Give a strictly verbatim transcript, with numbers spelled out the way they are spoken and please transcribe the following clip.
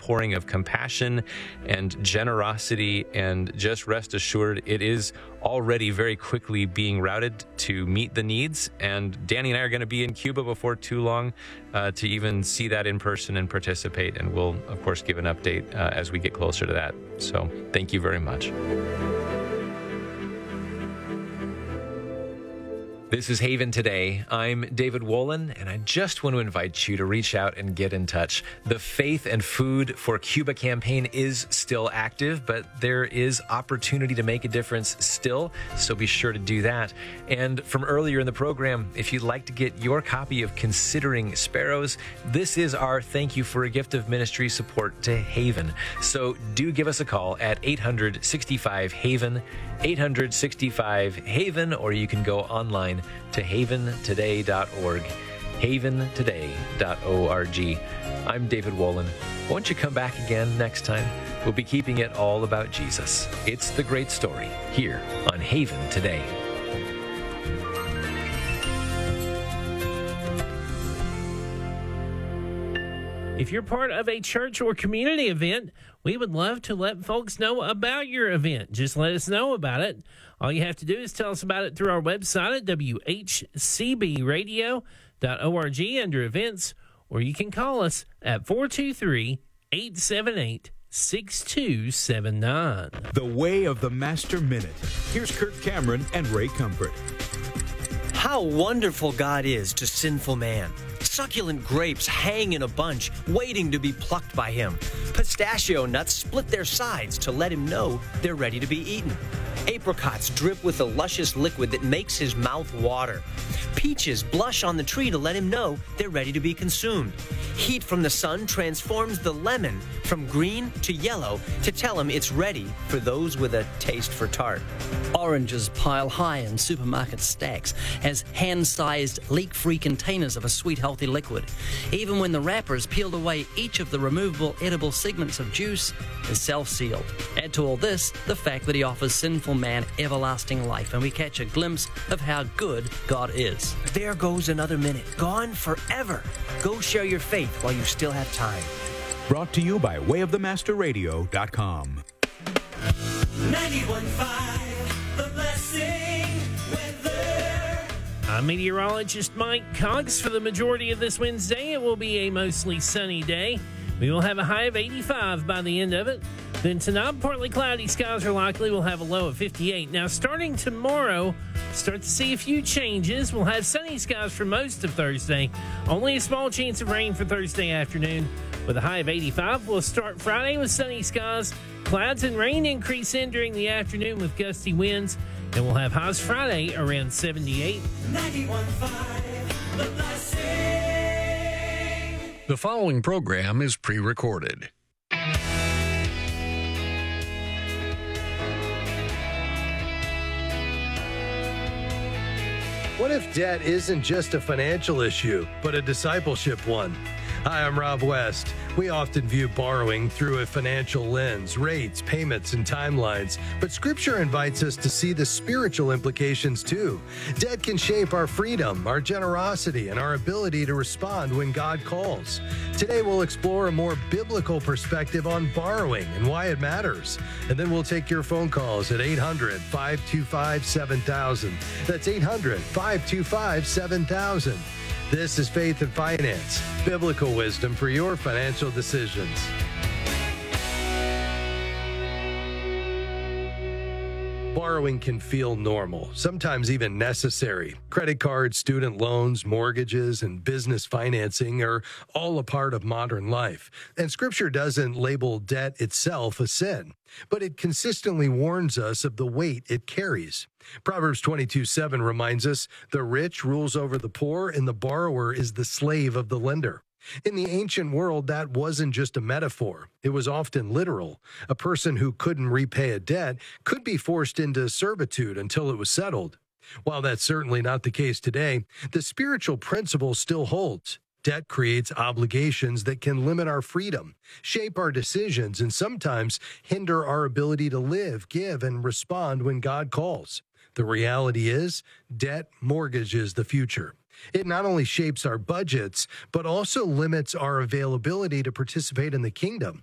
outpouring of compassion and generosity, and just rest assured it is already very quickly being routed to meet the needs. And Danny and I are going to be in Cuba before too long uh, to even see that in person and participate. And we'll, of course, give an update uh, as we get closer to that. So thank you very much. This is Haven Today. I'm David Wolin, and I just want to invite you to reach out and get in touch. The Faith and Food for Cuba campaign is still active, but there is opportunity to make a difference still, so be sure to do that. And from earlier in the program, if you'd like to get your copy of Considering Sparrows, this is our thank you for a gift of ministry support to Haven. So do give us a call at eight hundred sixty-five Haven, eight hundred sixty-five Haven, or you can go online to haven today dot org, haven today dot org. I'm David Wolin. Won't you come back again next time? We'll be keeping it all about Jesus. It's the great story here on Haven Today. If you're part of a church or community event, we would love to let folks know about your event. Just let us know about it. All you have to do is tell us about it through our website at w h c b radio dot org under events, or you can call us at four two three, eight seven eight, six two seven nine. The Way of the Master Minute. Here's Kirk Cameron and Ray Comfort. How wonderful God is to sinful man. Succulent grapes hang in a bunch, waiting to be plucked by him. Pistachio nuts split their sides to let him know they're ready to be eaten. Apricots drip with a luscious liquid that makes his mouth water. Peaches blush on the tree to let him know they're ready to be consumed. Heat from the sun transforms the lemon from green to yellow to tell him it's ready for those with a taste for tart. Oranges pile high in supermarket stacks as hand-sized, leak-free containers of a sweet, healthy liquid. Even when the wrapper is peeled away, each of the removable edible segments of juice is self-sealed. Add to all this the fact that he offers sinful man everlasting life, and we catch a glimpse of how good God is. There goes another minute, gone forever. Go share your faith while you still have time. Brought to you by way of the master radio dot com. ninety-one point five, The Blessing Weather. I'm meteorologist Mike Cox. For the majority of this Wednesday, it will be a mostly sunny day. We will have a high of eighty-five by the end of it. Then tonight, partly cloudy skies are likely. We'll have a low of fifty-eight. Now, starting tomorrow, start to see a few changes. We'll have sunny skies for most of Thursday. Only a small chance of rain for Thursday afternoon with a high of eighty-five. We'll start Friday with sunny skies. Clouds and rain increase in during the afternoon with gusty winds. And we'll have highs Friday around seventy-eight. ninety-one point five, The Blessing. The following program is pre-recorded. What if debt isn't just a financial issue, but a discipleship one? Hi, I'm Rob West. We often view borrowing through a financial lens, rates, payments, and timelines. But Scripture invites us to see the spiritual implications too. Debt can shape our freedom, our generosity, and our ability to respond when God calls. Today, we'll explore a more biblical perspective on borrowing and why it matters. And then we'll take your phone calls at eight hundred, five two five, seven thousand. That's eight hundred, five two five, seven thousand. This is Faith and Finance, biblical wisdom for your financial decisions. Borrowing can feel normal, sometimes even necessary. Credit cards, student loans, mortgages, and business financing are all a part of modern life. And Scripture doesn't label debt itself a sin, but it consistently warns us of the weight it carries. Proverbs twenty-two seven reminds us, "The rich rules over the poor, and the borrower is the slave of the lender." In the ancient world, that wasn't just a metaphor. It was often literal. A person who couldn't repay a debt could be forced into servitude until it was settled. While that's certainly not the case today, the spiritual principle still holds. Debt creates obligations that can limit our freedom, shape our decisions, and sometimes hinder our ability to live, give, and respond when God calls. The reality is, debt mortgages the future. It not only shapes our budgets, but also limits our availability to participate in the kingdom.